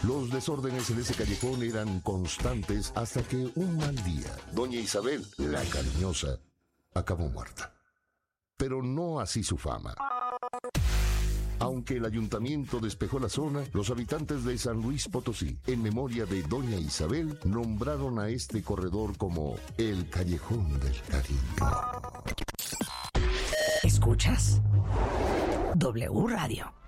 Los desórdenes en ese callejón eran constantes hasta que un mal día, doña Isabel, la cariñosa, acabó muerta. Pero no así su fama. Aunque el ayuntamiento despejó la zona, los habitantes de San Luis Potosí, en memoria de doña Isabel, nombraron a este corredor como el Callejón del Cariño. ¿Escuchas? W Radio.